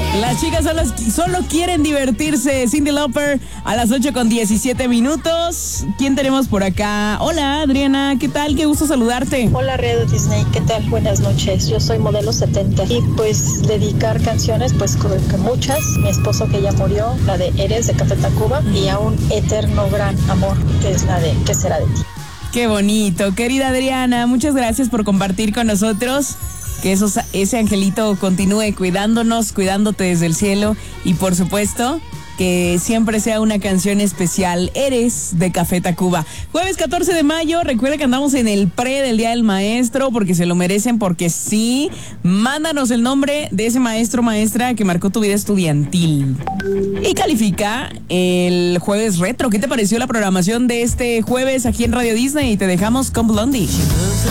Las chicas solo quieren divertirse. Cyndi Lauper a las 8:17. ¿Quién tenemos por acá? Hola, Adriana, ¿qué tal? Qué gusto saludarte. Hola, Radio Disney, ¿qué tal? Buenas noches. Yo soy modelo 70 y pues dedicar canciones, pues que muchas. Mi esposo que ya murió, la de Eres de Café Tacuba, y a un eterno gran amor, que es la de ¿Qué será de ti? Qué bonito, querida Adriana, muchas gracias por compartir con nosotros. Que ese angelito continúe cuidándonos, cuidándote desde el cielo y por supuesto que siempre sea una canción especial. Eres de Café Tacuba. Jueves 14 de mayo, recuerda que andamos en el pre del Día del Maestro porque se lo merecen, porque sí. Mándanos el nombre de ese maestro o maestra que marcó tu vida estudiantil. Y califica el jueves retro. ¿Qué te pareció la programación de este jueves aquí en Radio Disney? Te dejamos con Blondie.